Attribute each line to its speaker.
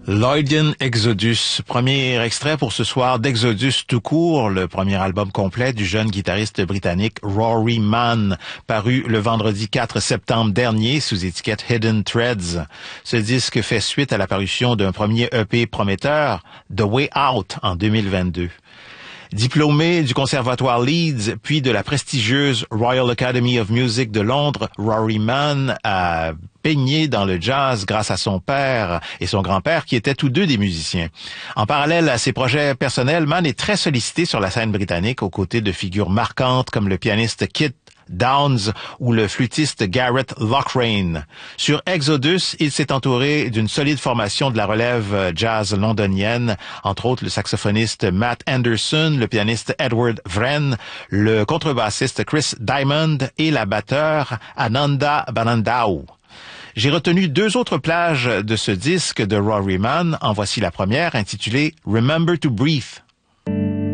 Speaker 1: Lloydian Exodus, premier extrait pour ce soir d'Exodus tout court, le premier album complet du jeune guitariste britannique Rory Mann, paru le vendredi 4 septembre dernier sous étiquette Hidden Threads. Ce disque fait suite à la parution d'un premier EP prometteur, The Way Out, en 2022. Diplômé du Conservatoire Leeds, puis de la prestigieuse Royal Academy of Music de Londres, Rory Mann a baigné dans le jazz grâce à son père et son grand-père qui étaient tous deux des musiciens. En parallèle à ses projets personnels, Mann est très sollicité sur la scène britannique aux côtés de figures marquantes comme le pianiste Kit Downs ou le flûtiste Garrett Loughrane. Sur Exodus, il s'est entouré d'une solide formation de la relève jazz londonienne, entre autres le saxophoniste Matt Anderson, le pianiste Edward Wren, le contrebassiste Chris Diamond et la batteure Ananda Banandau. J'ai retenu deux autres plages de ce disque de Rory Mann. En voici la première, intitulée Remember to Breathe.